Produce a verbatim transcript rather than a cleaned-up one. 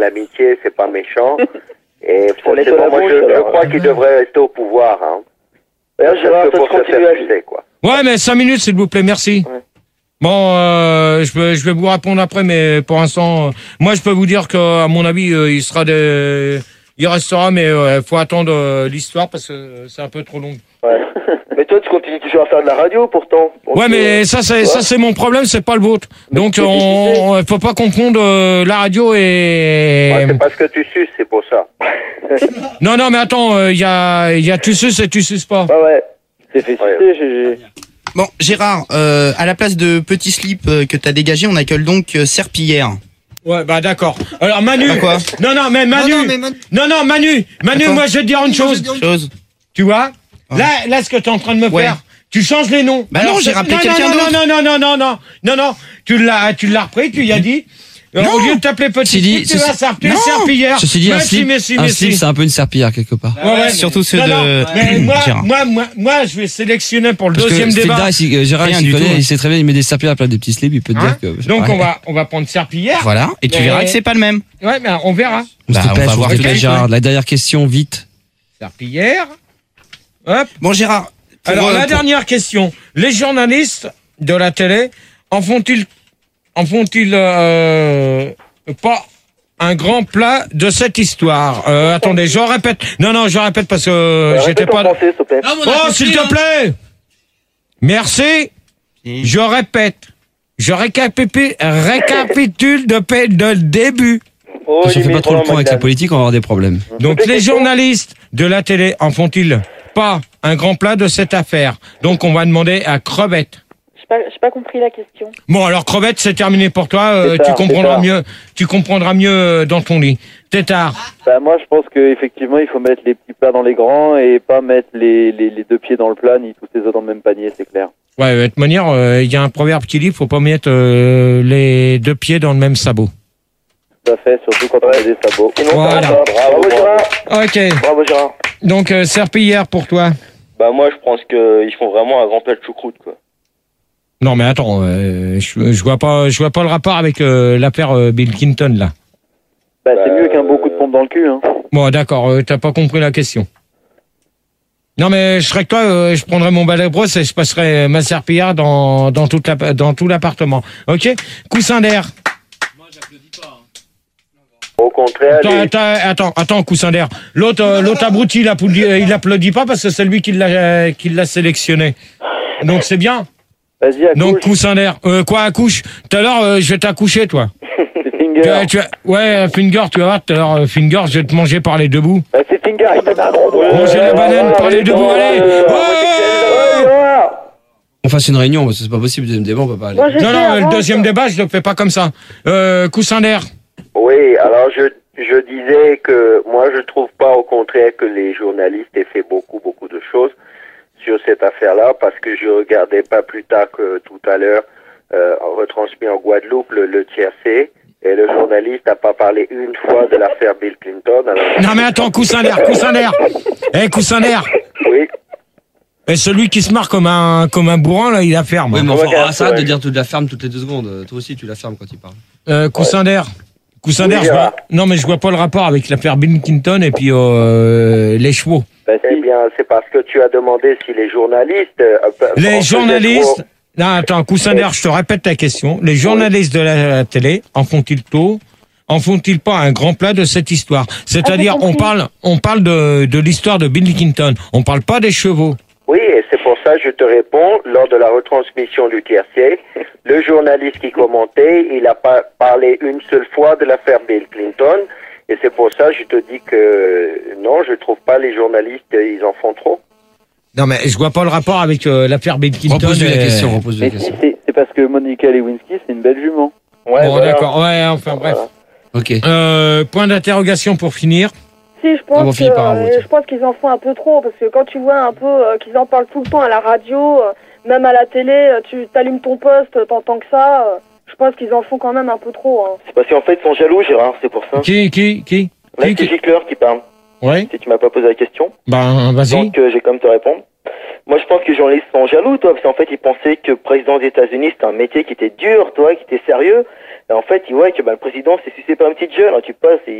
L'amitié, c'est pas méchant. Et forcément, moi, je, je crois qu'il devrait rester au pouvoir. Hein. D'ailleurs, Gérard, toi, tu continues à pousser, quoi. Ouais, mais cinq minutes, s'il vous plaît, merci. Ouais. Bon, euh, je, peux, je vais vous répondre après, mais pour l'instant, euh, moi, je peux vous dire qu'à mon avis, euh, il sera des... il restera, mais il euh, faut attendre euh, l'histoire parce que c'est un peu trop long. Ouais. Mais toi, tu continues toujours à faire de la radio, pourtant. Donc, ouais, mais ça, c'est, ça, c'est mon problème, c'est pas le vôtre. Donc, on, on, faut pas confondre euh, la radio et... Ouais, c'est parce que tu suces, c'est pour ça. non, non, mais attends, il euh, y a, y a tu suces et tu suces pas. Ah ouais, c'est fait sucer, G G. Bon, Gérard, euh, à la place de Petit Slip euh, que t'as dégagé, on accueille donc euh, Serpillière. Ouais, bah d'accord. Alors Manu, bah quoi non, non, mais Manu, non, non, mais Man... non, non, Manu, Manu, moi je vais te dire une chose. chose. Tu vois, ouais. là, là, ce que t'es en train de me ouais. faire, tu changes les noms. Bah Alors, non, j'ai rappelé non, quelqu'un non, d'autre. Non, non, non, non, non, non, non, tu l'as, tu l'as repris, tu y as dit. Non. Au lieu de t'appeler Petit Slip, tu vas s'appeler Serpillière. Ceci dit, un slip, un slip, c'est un peu une serpillière quelque part. Ouais, ouais, surtout mais, ceux non, de non, mais moi, moi, moi, moi, je vais sélectionner pour le Parce deuxième débat. Là, si, Gérard, il, connaît, tout, il sait très bien, il met des serpillères à la place des petits slips, il peut te hein dire que. Donc on va, on va prendre Serpillière. Voilà, et tu mais... verras que c'est pas le même. Ouais, mais on verra. Bah, on va voir okay. Gérard. La dernière question, vite. Serpillière. Hop. Bon, Gérard. Alors euh, la pour... dernière question. Les journalistes de la télé en font-ils, en font-ils euh, pas un grand plat de cette histoire? euh, Attendez, je répète. Non, non, je répète parce que euh, j'étais pas. Français, s'il te plaît. Oh, s'il te plaît. Merci. Et... Je répète. Je récapitule, récapitule depuis le début. Oh, si on fait pas trop le point avec la politique, on va avoir des problèmes. Donc les journalistes de la télé en font-ils pas un grand plat de cette affaire? Donc on va demander à Crevette. J'ai pas, j'ai pas compris la question. Bon, alors Crevette, c'est terminé pour toi. Euh, tard, tu comprendras mieux. Tu comprendras mieux dans ton lit. Tétard. Bah, moi, je pense qu'effectivement, il faut mettre les petits plats dans les grands et pas mettre les, les, les deux pieds dans le plat ni tous les autres dans le même panier, c'est clair. Ouais, de toute manière, il euh, y a un proverbe qui dit, faut pas mettre euh, les deux pieds dans le même sabot. Tout à fait, surtout quand on a des sabots. Voilà. Bravo, bravo Gérard. Ok. Bravo Gérard. Donc, euh, Serpillière pour toi. Bah moi, je pense qu'ils font vraiment un grand plat de choucroute, quoi. Non, mais attends, euh, je, je vois pas, je vois pas le rapport avec euh, l'affaire euh, Bill Clinton là. Bah, c'est euh... mieux qu'un beau coup de pompe dans le cul, hein. Bon, d'accord, euh, t'as pas compris la question. Non, mais je serais que toi, euh, je prendrais mon balai brosse et je passerais ma serpillière dans dans toute la, dans tout l'appartement. Ok. Coussin d'air. Moi, j'applaudis pas. Hein. Au contraire. Attends, les... attends, attends, attends, coussin d'air. L'autre, euh, l'autre abruti, il applaudit, il applaudit pas parce que c'est lui qui l'a, euh, qui l'a sélectionné. Donc c'est bien. Vas-y, accouche. Donc coussin d'air. Euh, quoi, accouche? Tout à l'heure, euh, je vais t'accoucher, toi. C'est Finger. Tu, tu, ouais, Finger, tu vas voir, tout à l'heure, Finger, je vais te manger par les debout. Bah, c'est Finger, il t'a un gros doigt. Manger la banane par les debout, allez. On fasse une réunion, parce que c'est pas possible, le deuxième débat, on peut pas aller. Non, non, le deuxième débat, je le fais pas comme ça. Euh, coussin d'air. Oui, alors je, je disais que moi, je trouve pas, au contraire, que les journalistes aient fait beaucoup, beaucoup de choses sur cette affaire-là, parce que je regardais pas plus tard que tout à l'heure, euh, retransmis en Guadeloupe, le, le tiercé, et le journaliste n'a pas parlé une fois de l'affaire Bill Clinton. Alors... Non mais attends, coussin d'air, coussin d'air. Eh, hey, coussin d'air. Oui. Et celui qui se marre comme un comme un bourrin là, il la ferme. Oui, mais enfin, on arrête de dire tu la fermes toutes les deux secondes. Toi aussi, tu la fermes quand il parle. Euh, coussin ouais. d'air. Coussin oui, d'air, je vois... Non mais je vois pas le rapport avec l'affaire Bill Clinton et puis euh, les chevaux. Bah, si. Eh bien, c'est parce que tu as demandé si les journalistes... Euh, les journalistes... Trop... Non, attends, coussin d'air, je te répète ta question. Les journalistes oui. de la, la télé en font-ils tôt? En font-ils pas un grand plat de cette histoire? C'est-à-dire, ah, on parle, on parle de, de l'histoire de Bill Clinton. On parle pas des chevaux. Oui, et c'est pour ça que je te réponds. Lors de la retransmission du tiercé, le journaliste qui commentait, il a pas parlé une seule fois de l'affaire Bill Clinton. Et c'est pour ça que je te dis que non, je trouve pas les journalistes, ils en font trop. Non, mais je vois pas le rapport avec euh, l'affaire Bill Clinton. Repose-lui et... la question, repose-lui la question. C'est, c'est parce que Monica Lewinsky, c'est une belle jument. Ouais, bon, voilà. D'accord, ouais, enfin bref. Voilà. Ok. Euh, point d'interrogation pour finir. Si, je pense, que, euh, je pense qu'ils en font un peu trop, parce que quand tu vois un peu euh, qu'ils en parlent tout le temps à la radio, euh, même à la télé, euh, tu t'allumes ton poste, t'entends que ça, euh, je pense qu'ils en font quand même un peu trop. Hein. C'est parce qu'en fait, ils sont jaloux, Gérard, c'est pour ça. Qui, qui, qui Là, c'est Gicleur qui parle. Ouais. Si tu m'as pas posé la question. Ben, vas-y. Donc, euh, j'ai quand même te répondre. Moi, je pense que les journalistes sont jaloux, toi, parce qu'en fait, ils pensaient que président des États-Unis, c'était un métier qui était dur, toi, qui était sérieux. Et en fait, il voit que bah, le président s'est sucé par une petite jeune. Alors, tu passes et